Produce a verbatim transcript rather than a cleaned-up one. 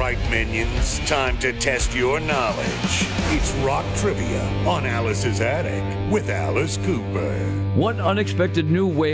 right, minions. Time to test your knowledge. It's Rock Trivia on Alice's Attic with Alice Cooper. What unexpected new way